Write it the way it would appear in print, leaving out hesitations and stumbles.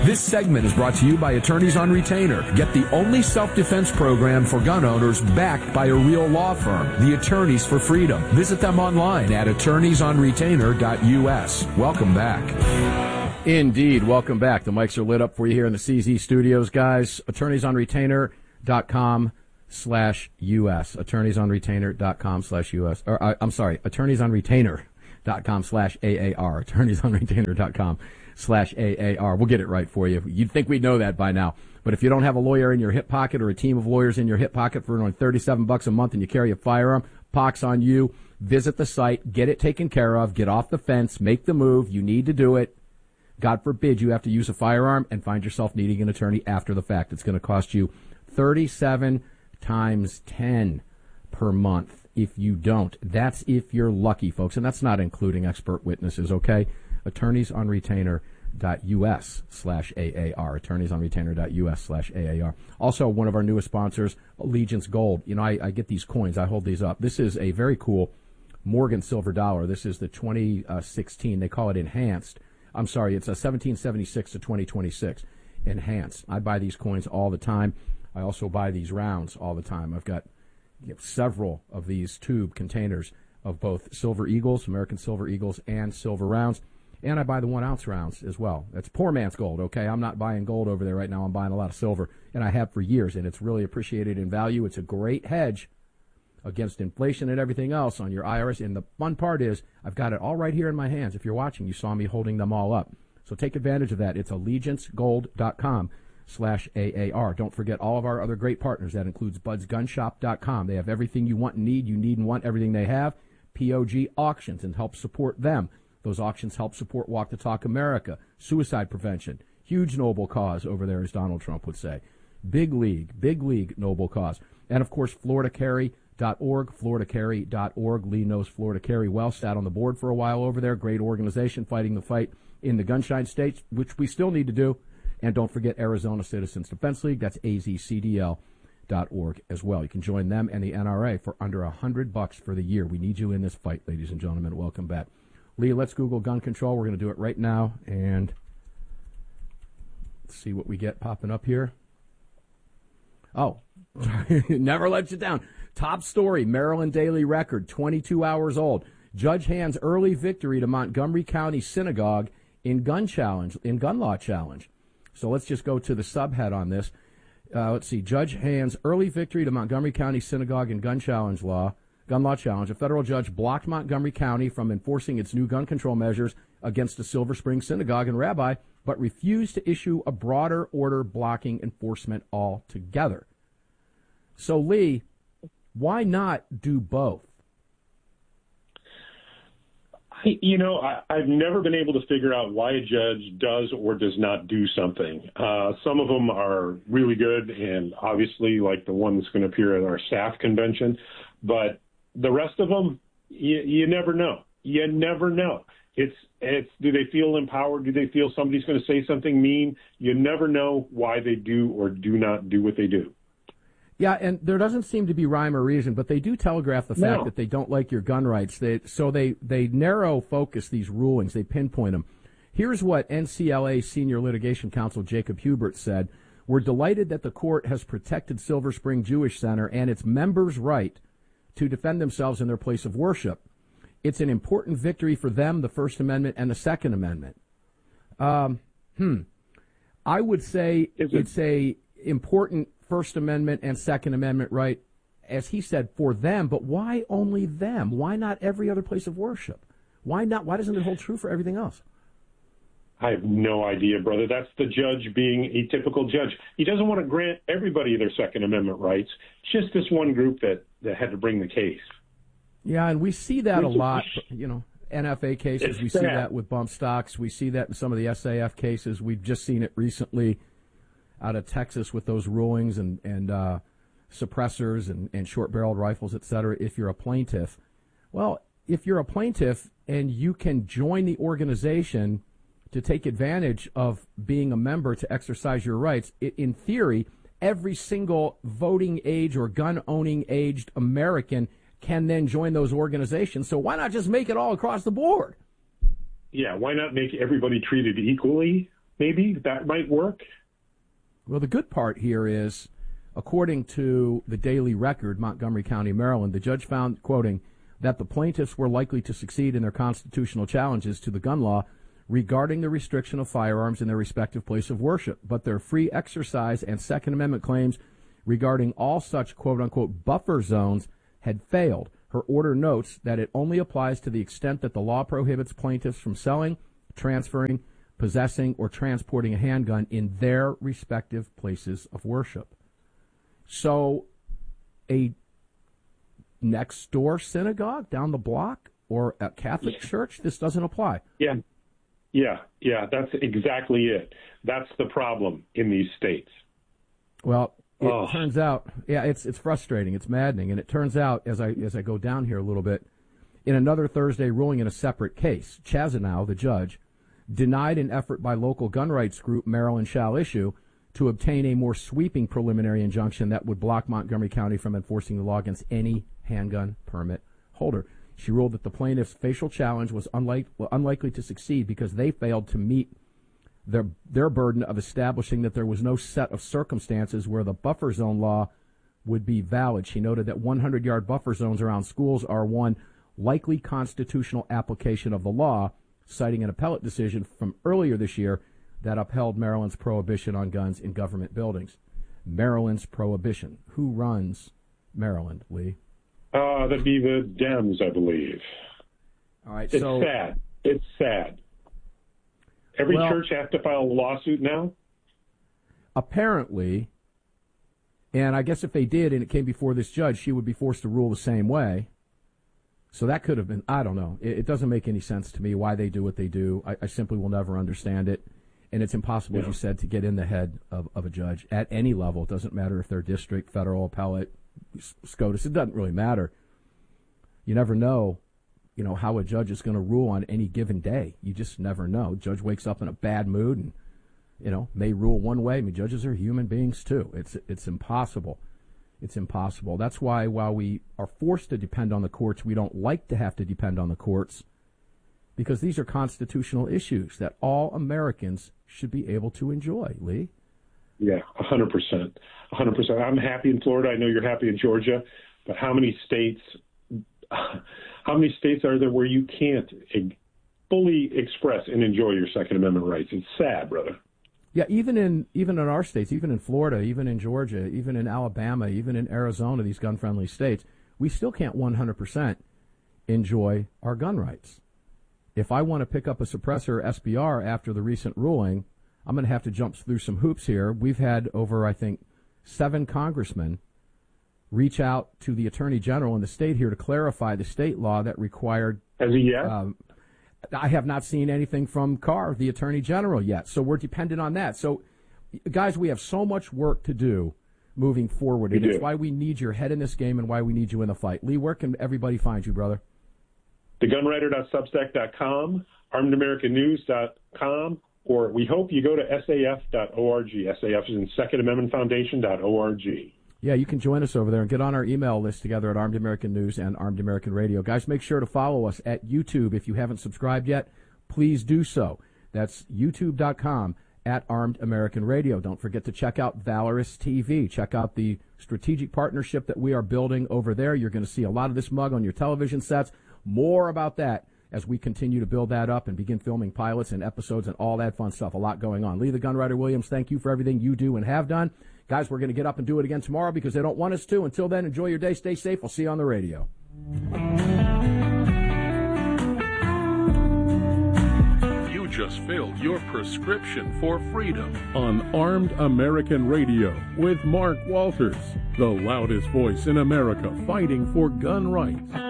This segment is brought to you by Attorneys on Retainer. Get the only self-defense program for gun owners backed by a real law firm, the Attorneys for Freedom. Visit them online at attorneysonretainer.us. Welcome back. Indeed, welcome back. The mics are lit up for you here in the CZ studios, guys. attorneysonretainer.com/US. attorneysonretainer.com/US. I'm sorry, attorneysonretainer.com/AAR. attorneysonretainer.com/AAR. We'll get it right for you. You'd think we'd know that by now. But if you don't have a lawyer in your hip pocket or a team of lawyers in your hip pocket for only $37 a month and you carry a firearm, pox on you. Visit the site, get it taken care of, get off the fence, make the move. You need to do it. God forbid you have to use a firearm and find yourself needing an attorney after the fact. It's going to cost you 37 times 10 per month if you don't. That's if you're lucky, folks, and that's not including expert witnesses, okay? attorneysonretainer.us/AAR. attorneysonretainer.us/AAR. Also, one of our newest sponsors, Allegiance Gold. You know, I get these coins. I hold these up. This is a very cool Morgan silver dollar. This is the 2016. They call it enhanced. I'm sorry, it's a 1776 to 2026 enhanced. I buy these coins all the time. I also buy these rounds all the time. I've got several of these tube containers of both Silver Eagles, American Silver Eagles, and silver rounds. And I buy the 1 ounce rounds as well. That's poor man's gold, okay? I'm not buying gold over there right now. I'm buying a lot of silver, and I have for years, and it's really appreciated in value. It's a great hedge against inflation and everything else on your IRS. And the fun part is I've got it all right here in my hands. If you're watching, you saw me holding them all up. So take advantage of that. It's allegiancegold.com/AAR. Don't forget all of our other great partners. That includes budsgunshop.com. They have everything you want and need. You need and want everything they have. POG Auctions, and help support them. Those auctions help support Walk the Talk America, suicide prevention, huge noble cause over there, as Donald Trump would say. Big league noble cause. And, of course, FloridaCarry.org, FloridaCarry.org. Lee knows Florida Carry well, sat on the board for a while over there. Great organization fighting the fight in the gunshine states, which we still need to do. And don't forget Arizona Citizens Defense League. That's azcdl.org as well. You can join them and the NRA for under $100 for the year. We need you in this fight, ladies and gentlemen. Welcome back. Lee, let's Google gun control. We're going to do it right now, and let's see what we get popping up here. Oh, never let you down. Top story, Maryland Daily Record, 22 hours old. Judge hands early victory to Montgomery County Synagogue in gun law challenge. So let's just go to the subhead on this. Let's see. Judge hands early victory to Montgomery County Synagogue in gun law challenge. A federal judge blocked Montgomery County from enforcing its new gun control measures against a Silver Spring synagogue and rabbi, but refused to issue a broader order blocking enforcement altogether. So, Lee, why not do both? I've never been able to figure out why a judge does or does not do something. Some of them are really good, and obviously, like the one that's going to appear at our staff convention, but the rest of them, you never know. You never know. It's do they feel empowered? Do they feel somebody's going to say something mean? You never know why they do or do not do what they do. Yeah, and there doesn't seem to be rhyme or reason, but they do telegraph the fact that they don't like your gun rights. They narrow focus these rulings. They pinpoint them. Here's what NCLA Senior Litigation Counsel Jacob Hubert said. We're delighted that the court has protected Silver Spring Jewish Center and its members' right to defend themselves in their place of worship. It's an important victory for them, the First Amendment and the Second Amendment. I would say it's a important First Amendment and Second Amendment right, as he said, for them. But why only them? Why not every other place of worship? Why not? Why doesn't it hold true for everything else? I have no idea, brother. That's the judge being a typical judge. He doesn't want to grant everybody their Second Amendment rights, just this one group that had to bring the case. Yeah, and we see that a lot, NFA cases. We see that with bump stocks. We see that in some of the SAF cases. We've just seen it recently out of Texas with those rulings and suppressors and short-barreled rifles, et cetera. If you're a plaintiff, if you're a plaintiff and you can join the organization to take advantage of being a member to exercise your rights, in theory, every single voting age or gun-owning aged American can then join those organizations. So why not just make it all across the board? Yeah, why not make everybody treated equally? maybe that might work. Well, the good part here is, according to the Daily Record, Montgomery County, Maryland, the judge found, quoting, that the plaintiffs were likely to succeed in their constitutional challenges to the gun law regarding the restriction of firearms in their respective place of worship, but their free exercise and Second Amendment claims regarding all such quote-unquote buffer zones had failed. Her order notes that it only applies to the extent that the law prohibits plaintiffs from selling, transferring, possessing, or transporting a handgun in their respective places of worship. So a next-door synagogue down the block or a Catholic church, this doesn't apply. Yeah, that's exactly it. That's the problem in these states. Well, it turns out, it's frustrating, it's maddening, and it turns out, as I go down here a little bit, in another Thursday ruling in a separate case, Chazanow, the judge, denied an effort by local gun rights group Maryland Shall Issue to obtain a more sweeping preliminary injunction that would block Montgomery County from enforcing the law against any handgun permit holder. She ruled that the plaintiff's facial challenge was unlikely to succeed because they failed to meet their burden of establishing that there was no set of circumstances where the buffer zone law would be valid. She noted that 100-yard buffer zones around schools are one likely constitutional application of the law, citing an appellate decision from earlier this year that upheld Maryland's prohibition on guns in government buildings. Maryland's prohibition. Who runs Maryland, Lee? That'd be the Dems, I believe. All right, it's sad. It's sad. Every church has to file a lawsuit now? Apparently, and I guess if they did and it came before this judge, she would be forced to rule the same way. So that could have been, I don't know. It doesn't make any sense to me why they do what they do. I simply will never understand it. And it's impossible, as you said, to get in the head of a judge at any level. It doesn't matter if they're district, federal, appellate, SCOTUS. It doesn't really matter. You never know, how a judge is going to rule on any given day. You just never know. Judge wakes up in a bad mood and, may rule one way. I mean, judges are human beings, too. It's impossible. It's impossible. That's why while we are forced to depend on the courts, we don't like to have to depend on the courts, because these are constitutional issues that all Americans should be able to enjoy, Lee. Yeah, 100%. 100%. I'm happy in Florida. I know you're happy in Georgia. But how many states are there where you can't fully express and enjoy your Second Amendment rights? It's sad, brother. Yeah, even in our states, even in Florida, even in Georgia, even in Alabama, even in Arizona, these gun-friendly states, we still can't 100% enjoy our gun rights. If I want to pick up a suppressor SBR after the recent ruling, I'm going to have to jump through some hoops here. We've had over, I think, 7 congressmen reach out to the Attorney General in the state here to clarify the state law that required... Has he yet? I have not seen anything from Carr, the Attorney General, yet. So we're dependent on that. So, guys, we have so much work to do moving forward. And it's why we need your head in this game and why we need you in the fight. Lee, where can everybody find you, brother? TheGunWriter.substack.com, ArmedAmericanNews.com, or we hope you go to SAF.org. SAF is in SecondAmendmentFoundation.org. Yeah, you can join us over there and get on our email list together at Armed American News and Armed American Radio. Guys, make sure to follow us at YouTube. If you haven't subscribed yet, please do so. That's youtube.com at Armed American Radio. Don't forget to check out Valorous TV. Check out the strategic partnership that we are building over there. You're going to see a lot of this mug on your television sets. More about that as we continue to build that up and begin filming pilots and episodes and all that fun stuff. A lot going on. Lee the Gunwriter Williams, thank you for everything you do and have done. Guys, we're going to get up and do it again tomorrow because they don't want us to. Until then, enjoy your day. Stay safe. We'll see you on the radio. You just filled your prescription for freedom on Armed American Radio with Mark Walters, the loudest voice in America fighting for gun rights.